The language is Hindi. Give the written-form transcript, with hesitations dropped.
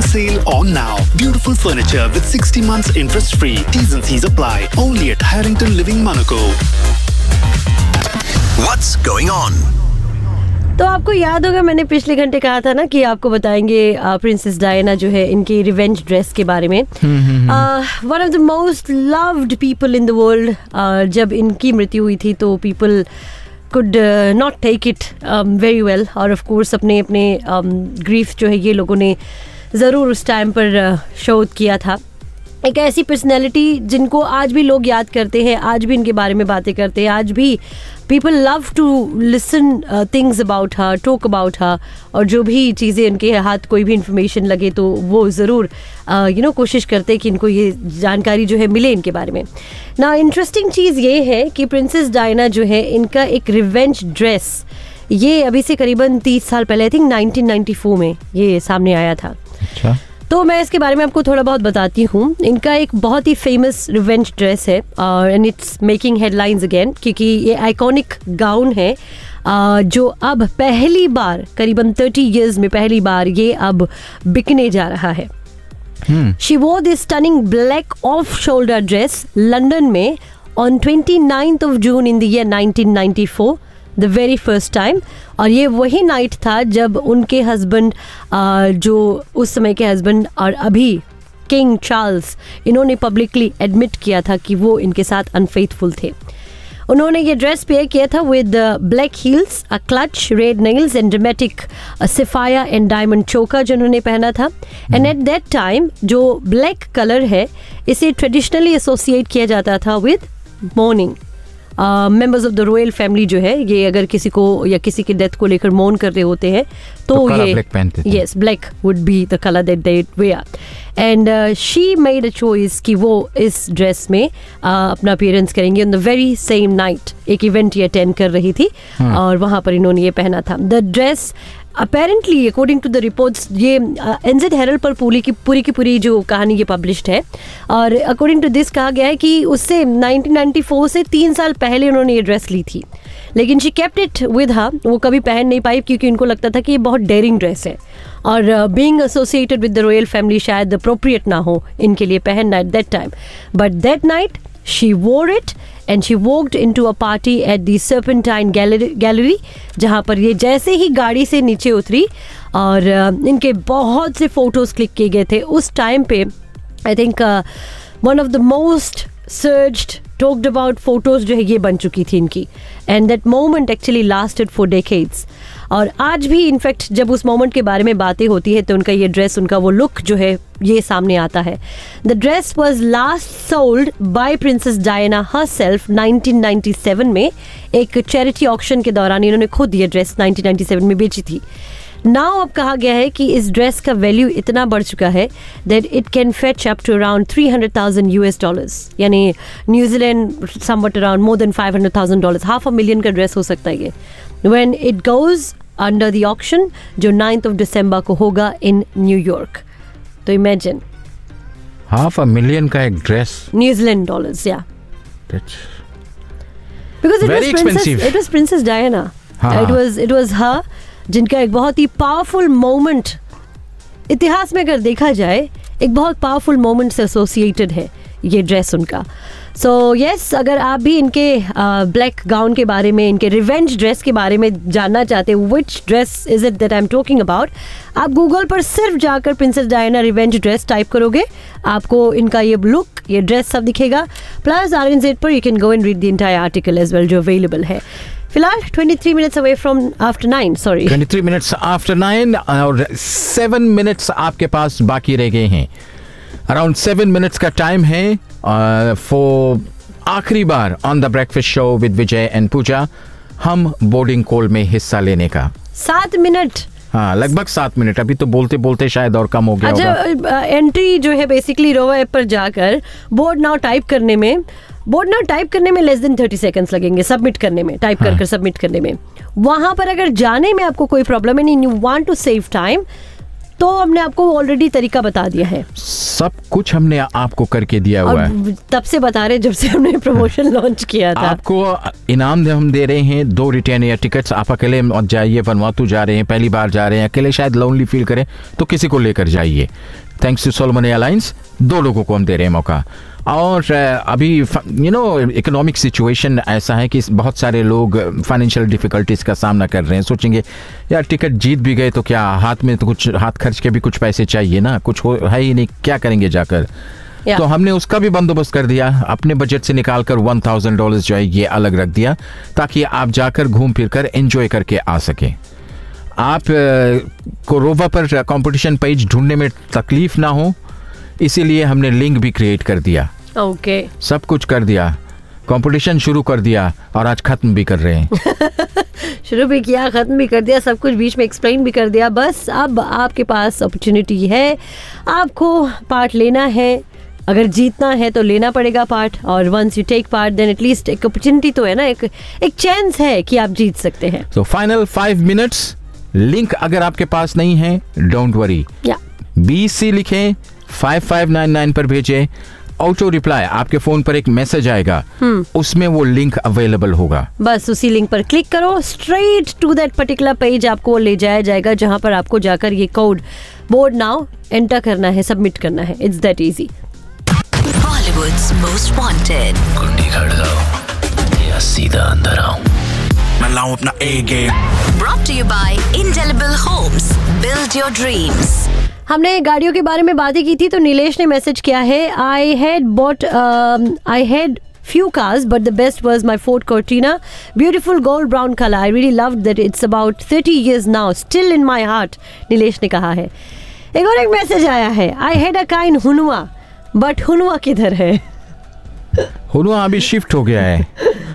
sale on now. Beautiful furniture with 60 months interest free. T's and C's apply. Only at Harrington Living, Monaco. What's going on? तो आपको याद होगा मैंने पिछले घंटे कहा था ना कि आपको बताएंगे प्रिंसेस डायना जो है इनकी रिवेंज ड्रेस के बारे में. One of the most loved people in the world. जब इनकी मृत्यु हुई थी तो people could not take it very well. और ऑफ कोर्स अपने ग्रीफ जो है ये लोगों ने ज़रूर उस टाइम पर शो किया था. एक ऐसी पर्सनैलिटी जिनको आज भी लोग याद करते हैं, आज भी इनके बारे में बातें करते हैं, आज भी people love to listen things about her, talk about her. और जो भी चीज़ें उनके हाथ कोई भी इंफॉर्मेशन लगे तो वो ज़रूर कोशिश करते हैं कि इनको ये जानकारी जो है मिले इनके बारे में. ना इंटरेस्टिंग चीज़ ये है कि प्रिंसेस डायना जो है इनका एक रिवेंज ड्रेस ये अभी से करीबन 30 साल पहले, आई थिंक 1994 में ये सामने आया था. अच्छा. तो मैं इसके बारे में आपको थोड़ा बहुत बताती हूँ. इनका एक बहुत ही फेमस रिवेंज ड्रेस है and it's making headlines again क्योंकि ये आइकॉनिक गाउन है जो अब पहली बार करीबन 30 इयर्स में पहली बार ये अब बिकने जा रहा है. शी वोर this stunning black off shoulder dress London में on 29th of June in the year 1994. The very first time. और ये वही नाइट था जब उनके हस्बैंड जो उस समय के हस्बैंड और अभी किंग चार्ल्स, इन्होंने पब्लिकली एडमिट किया था कि वो इनके साथ अनफेथफुल थे. उन्होंने ये ड्रेस पेयर किया था with black heels, a clutch, red nails and dramatic sapphire and diamond चोकर जो उन्होंने पहना था. एंड एट दैट टाइम जो ब्लैक कलर है इसे ट्रेडिशनली एसोसिएट किया जाता था with morning. Members of the royal family जो है ये अगर किसी को या किसी की डेथ को लेकर मौन कर रहे होते हैं तो ये ब्लैक पहनते थे. Yes, black would be the colour that they where. And she made a choice कि वो इस ड्रेस में अपना अपीयरेंस करेंगे on the very same night. एक इवेंट ये अटेंड कर रही थी और वहाँ पर इन्होंने ये पहना था. The dress apparently according to the reports ये एनजेड हेरल्ड पर पूरी की पूरी जो कहानी ये पब्लिश्ड है. और अकॉर्डिंग टू दिस कहा गया है कि उससे 1994 से 3 साल पहले उन्होंने ये ड्रेस ली थी, लेकिन she kept it with her. वो कभी पहन नहीं पाई क्योंकि उनको लगता था कि ये बहुत डेयरिंग ड्रेस है और being associated with the royal family शायद अप्रोप्रिएट ना हो इनके लिए पहनना at that time. But that night she वोर it and she walked into a party at the Serpentine Gallery जहाँ पर ये जैसे ही गाड़ी से नीचे उतरी और इनके बहुत से फोटोज क्लिक किए गए थे उस टाइम पे. I think one of the most searched talked about photos जो है ये बन चुकी थी इनकी. And that moment actually lasted for decades. और आज भी इनफैक्ट जब उस मोमेंट के बारे में बातें होती है तो उनका ये ड्रेस, उनका वो लुक जो है ये सामने आता है. The dress was last sold by princess Diana herself 1997 में. एक चैरिटी ऑक्शन के दौरान इन्होंने खुद ये ड्रेस 1997 में बेची थी. नाउ अब कहा गया है कि इस ड्रेस का वैल्यू इतना बढ़ चुका है that it can fetch up to around $300,000 यानी New Zealand somewhat around more than $500,000. $500,000 का ड्रेस हो सकता है ये when it goes under the auction जो 9th of December को होगा इन न्यूयॉर्क. तो इमेजिन $500,000 का एक ड्रेस, न्यूजीलैंड डॉलर्स. या because it was princess Diana. It was her जिनका एक बहुत ही पावरफुल मोमेंट इतिहास में अगर देखा जाए एक बहुत पावरफुल मोमेंट से एसोसिएटेड है ये ड्रेस उनका. सो यस, अगर आप भी इनके ब्लैक गाउन के बारे में, इनके रिवेंज ड्रेस के बारे में जानना चाहते हैं विच dress is it that I am talking about, आप गूगल पर सिर्फ जाकर princess Diana revenge dress type करोगे आपको इनका ये लुक, ये ड्रेस सब दिखेगा. प्लस RNZ पर you can go and read the entire article as well जो अवेलेबल है. फिलहाल 23 minutes away from after 9. Sorry, 23 minutes after 9 और 7 minutes आपके पास बाकी रह गए हैं. अराउंड 7 minutes का टाइम है फॉर आखिरी बार on the breakfast show with Vijay and पूजा हम बोर्डिंग कॉल में हिस्सा लेने का. 7 मिनट. हाँ, लगभग 7 मिनट. अभी तो बोलते बोलते शायद और कम हो गया होगा. अच्छा, एंट्री जो है बेसिकली रोवा ऐप पर जाकर बोर्ड नाउ टाइप करने में लेस देन 30 seconds लगेंगे सबमिट करने में, टाइप कर सबमिट करने में. वहां पर अगर जाने में आपको कोई प्रॉब्लम है नहीं, you want to save time, तो हमने आपको ऑलरेडी तरीका बता दिया है. सब कुछ हमने आपको करके दिया हुआ है। और तब से बता रहे जब से हमने प्रमोशन लॉन्च किया था। आपको इनाम हम दे रहे हैं 2 रिटर्न एयर टिकट्स। आप अकेले मत जाइए, वनवातू जा रहे हैं, पहली बार जा रहे हैं, अकेले शायद लोनली फील करें तो किसी को लेकर जाइए। थैंक्स टू सोलोमन एयरलाइंस 2 लोगों को हम दे रहे हैं मौका। और अभी इकोनॉमिक सिचुएशन ऐसा है कि बहुत सारे लोग फाइनेंशियल डिफिकल्टीज का सामना कर रहे हैं। सोचेंगे यार टिकट जीत भी गए तो क्या, हाथ में तो कुछ हाथ खर्च के भी कुछ पैसे चाहिए ना, कुछ है ही नहीं, क्या करेंगे जाकर। तो हमने उसका भी बंदोबस्त कर दिया, अपने बजट से निकाल कर $1,000 जो है ये अलग रख दिया ताकि आप जाकर घूम फिर कर एंजॉय करके आ सकें। आप को रोवा पर कंपटीशन पेज ढूंढने में तकलीफ ना हो, इसीलिए हमने लिंक भी क्रिएट कर दिया। ओके सब कुछ कर दिया, कंपटीशन शुरू कर दिया और आज खत्म भी कर रहे हैं। शुरू भी किया, खत्म भी कर दिया, सब कुछ बीच में एक्सप्लेन भी कर दिया। बस अब आपके पास अपॉर्चुनिटी है, आपको पार्ट लेना है। अगर जीतना है तो लेना पड़ेगा पार्ट, और once you take part then at least एक अपॉर्चुनिटी तो है ना, एक चांस है कि आप जीत सकते हैं। तो फाइनल 5 मिनट्स, लिंक अगर आपके पास नहीं है डोंट वरी, BC लिखें, 5599 पर भेजें, ऑटो रिप्लाई आपके फोन पर एक मैसेज आएगा, उसमें वो लिंक अवेलेबल होगा। बस उसी लिंक पर क्लिक करो, straight to that particular page आपको ले जाया जाएगा, जहां पर आपको जाकर ये कोड बोर्ड नाउ एंटर करना है, सबमिट करना है। It's that easy. Bollywoods most wanted. कुंडी खड़काओ या सीधा अंदर आओ, मैं लाऊं अपना A game। Brought to you by Indelible Homes. Build your dreams. हमने गाड़ियों के बारे में बातें की थी, तो नीलेश ने मैसेज किया है, I had few cars but the best was my Ford Cortina, beautiful gold brown color, I really loved that, it's about 30 years now, still in my heart, Nilesh ने कहा है। एक और एक मैसेज आया है, I had a kind Hunua but Hunua किधर है? हुनुआ अभी शिफ्ट हो गया है।